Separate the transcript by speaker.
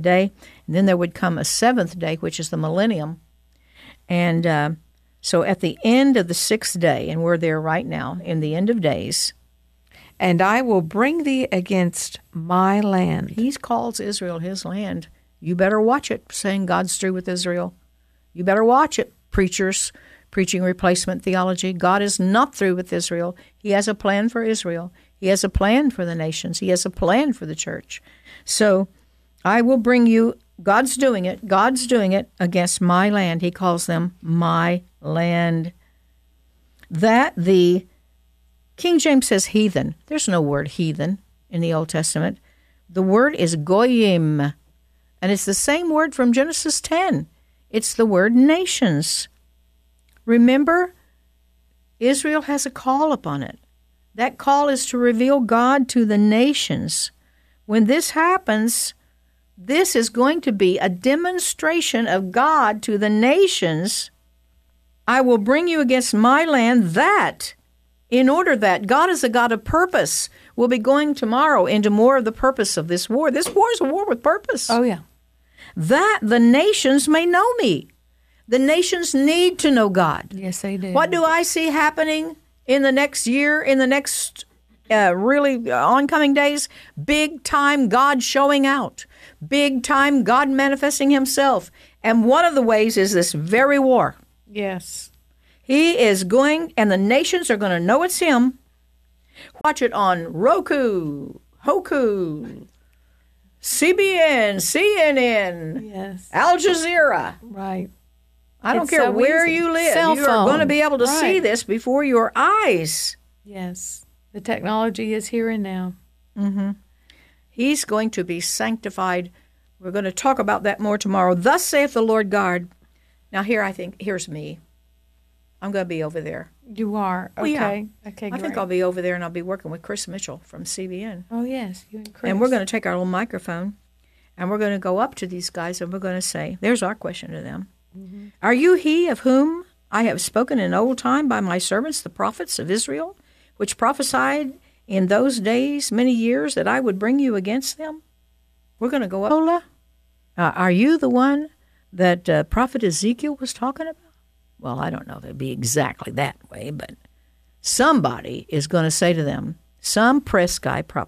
Speaker 1: day. And then there would come a seventh day, which is the millennium. And so at the end of the sixth day, and we're there right now, in the end of days.
Speaker 2: And I will bring thee against my land.
Speaker 1: He calls Israel his land. You better watch it, saying God's through with Israel. You better watch it, preachers preaching replacement theology. God is not through with Israel. He has a plan for Israel. He has a plan for the nations. He has a plan for the church. So I will bring you, God's doing it against my land. He calls them my land. That the King James says heathen. There's no word heathen in the Old Testament. The word is goyim, and it's the same word from Genesis 10. It's the word nations. Remember, Israel has a call upon it. That call is to reveal God to the nations. When this happens, this is going to be a demonstration of God to the nations. I will bring you against my land that, in order that, God is a God of purpose. We'll be going tomorrow into more of the purpose of this war. This war is a war with purpose.
Speaker 2: Oh, yeah.
Speaker 1: That the nations may know me. The nations need to know God.
Speaker 2: Yes, they do.
Speaker 1: What do I see happening in the next year, in the next really oncoming days? Big time God showing out. Big time God manifesting himself. And one of the ways is this very war.
Speaker 2: Yes.
Speaker 1: He is going, and the nations are going to know it's him. Watch it on Roku, Hoku, CBN, CNN,
Speaker 2: yes,
Speaker 1: Al Jazeera.
Speaker 2: Right.
Speaker 1: I don't care where you live.
Speaker 2: Cell
Speaker 1: You are going to be able to
Speaker 2: phone.
Speaker 1: see
Speaker 2: Right.
Speaker 1: this before your eyes.
Speaker 2: Yes. The technology is here and now.
Speaker 1: Mm-hmm. He's going to be sanctified. We're going to talk about that more tomorrow. Thus saith the Lord God. Now here, I think, here's me. I'm going to be over there.
Speaker 2: You are. Okay.
Speaker 1: Well, yeah.
Speaker 2: Okay,
Speaker 1: I
Speaker 2: great.
Speaker 1: think I'll be over there, and I'll be working with Chris Mitchell from CBN.
Speaker 2: Oh, yes. You and Chris.
Speaker 1: And we're going to take our little microphone, and we're going to go up to these guys, and we're going to say, there's our question to them. Mm-hmm. Are you he of whom I have spoken in old time by my servants, the prophets of Israel, which prophesied in those days many years that I would bring you against them? We're going to go up. Ola, are you the one that Prophet Ezekiel was talking about? Well, I don't know if it'd be exactly that way, but somebody is going to say to them, some press guy,